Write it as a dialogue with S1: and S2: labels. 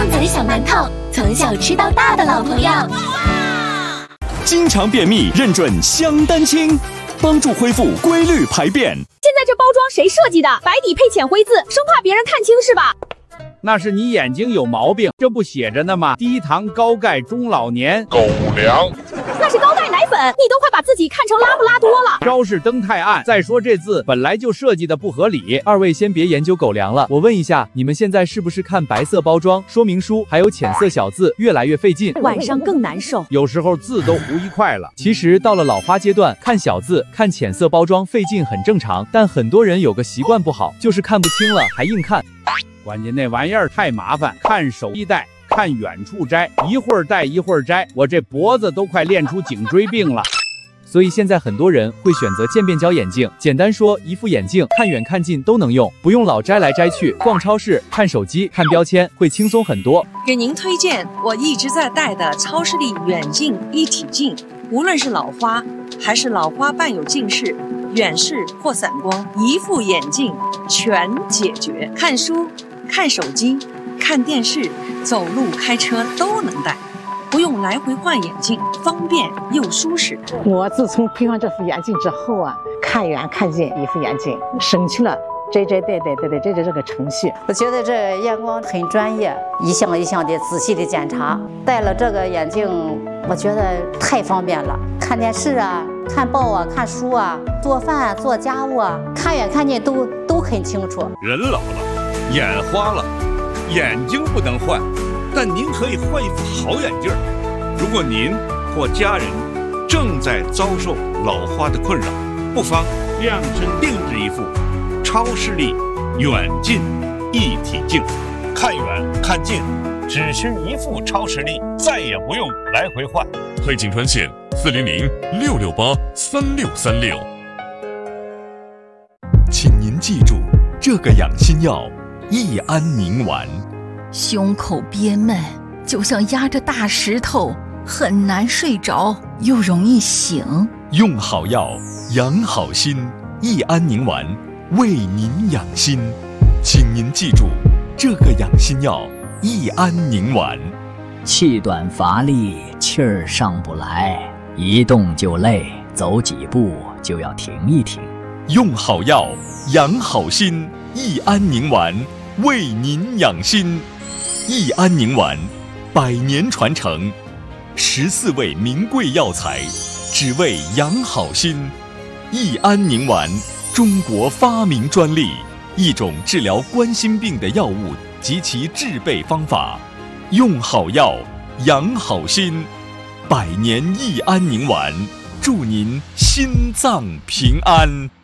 S1: 旺仔小馒头，从小吃到大的老朋友。
S2: 经常便秘，认准香丹清，帮助恢复规律排便。
S3: 现在这包装谁设计的？白底配浅灰字，生怕别人看清是吧？
S4: 那是你眼睛有毛病，这不写着呢吗？低糖高钙中老年狗粮，
S3: 那是高钙奶粉，你都快把自己看成拉布拉多了。
S4: 招式灯太暗，再说这字本来就设计的不合理。二位先别研究狗粮了，我问一下，你们现在是不是看白色包装、说明书还有浅色小字越来越费劲，
S3: 晚上更难受，
S4: 有时候字都糊一块了。其实到了老花阶段，看小字、看浅色包装费劲很正常，但很多人有个习惯不好，就是看不清了还硬看。关键那玩意儿太麻烦，看手一戴，看远处摘，一会儿戴一会儿摘，我这脖子都快练出颈椎病了。所以现在很多人会选择渐变焦眼镜，简单说，一副眼镜看远看近都能用，不用老摘来摘去，逛超市、看手机、看标签会轻松很多。
S5: 给您推荐我一直在戴的超视力远近一体镜，无论是老花还是老花伴有近视、远视或散光，一副眼镜全解决。看书、看手机、看电视、走路、开车都能戴，不用来回换眼镜，方便又舒适。
S6: 我自从配上这副眼镜之后啊，看远看近一副眼镜，省去了摘这个程序。
S7: 我觉得这验光很专业，一项一项的仔细的检查。戴了这个眼镜，我觉得太方便了，看电视啊、看报啊、看书啊、做饭啊、做家务啊，看远看近都很清楚。
S8: 人老了，眼花了，眼睛不能换，但您可以换一副好眼镜。如果您或家人正在遭受老花的困扰，不妨量身定制一副超视力远近一体镜，看远看近只需一副超视力，再也不用来回换。
S9: 汇景专线400-668-3636。
S2: 请您记住这个养心药益安宁丸。
S10: 胸口憋闷，就像压着大石头，很难睡着，又容易醒。
S2: 用好药，养好心，益安宁丸为您养心。请您记住这个养心药益安宁丸。
S11: 气短乏力，气儿上不来，一动就累，走几步就要停一停。
S2: 用好药，养好心，益安宁丸为您养心。益安宁丸100年传承，14味名贵药材，只为养好心。益安宁丸，中国发明专利，一种治疗冠心病的药物及其制备方法。用好药，养好心，100年益安宁丸，祝您心脏平安。